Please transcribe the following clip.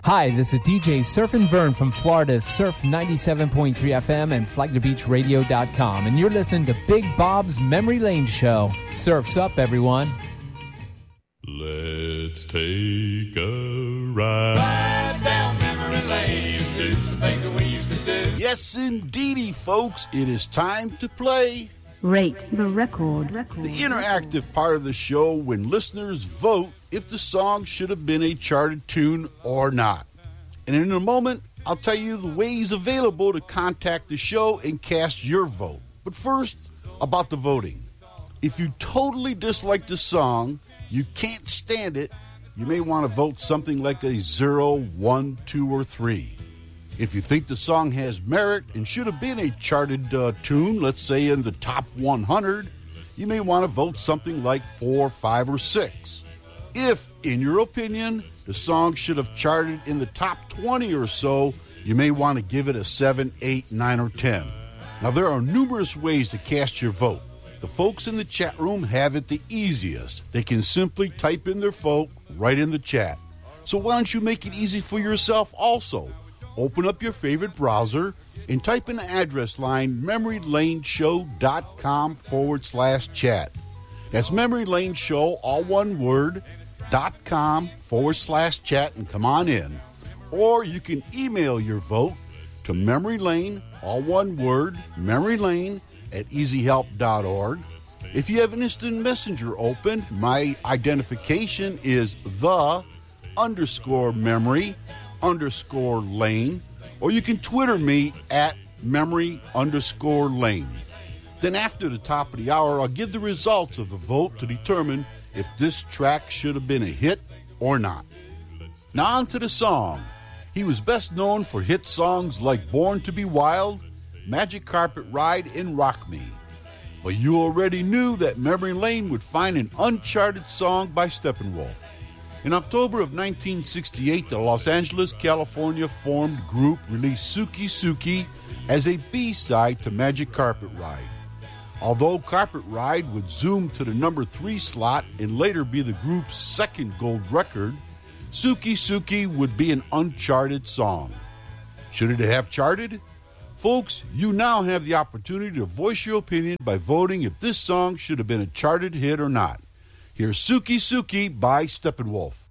Hi, this is DJ Surfin' Vern from Florida's Surf 97.3 FM and FlagTheBeachRadio.com, and you're listening to Big Bob's Memory Lane Show. Surf's up, everyone. Let's take a ride down memory lane and do some things that we used to do. Yes, indeedy, folks. It is time to play Rate the Record. The interactive part of the show when listeners vote if the song should have been a charted tune or not. And in a moment, I'll tell you the ways available to contact the show and cast your vote. But first, about the voting. If you totally dislike the song, you can't stand it, you may want to vote something like a 0, 1, 2, or 3. If you think the song has merit and should have been a charted tune, let's say in the top 100, you may want to vote something like 4, 5, or 6. If, in your opinion, the song should have charted in the top 20 or so, you may want to give it a 7, 8, 9, or 10. Now, there are numerous ways to cast your vote. The folks in the chat room have it the easiest. They can simply type in their vote right in the chat. So why don't you make it easy for yourself also? Open up your favorite browser and type in the address line memorylaneshow.com/chat. That's memorylaneshow, all one word, .com/chat, and come on in. Or you can email your vote to memorylane, all one word, memorylane @easyhelp.org. If you have an instant messenger open, my identification is _memory_lane, or you can Twitter me @memory_lane. Then after the top of the hour, I'll give the results of the vote to determine if this track should have been a hit or not. Now on to the song. He was best known for hit songs like Born to Be Wild, Magic Carpet Ride, and Rock Me. Well, you already knew that Memory Lane would find an uncharted song by Steppenwolf. In October of 1968, the Los Angeles, California formed group released Suki Suki as a B-side to Magic Carpet Ride. Although Carpet Ride would zoom to the number 3 slot and later be the group's second gold record, Suki Suki would be an uncharted song. Should it have charted? Folks, you now have the opportunity to voice your opinion by voting if this song should have been a charted hit or not. Here's Suki Suki by Steppenwolf.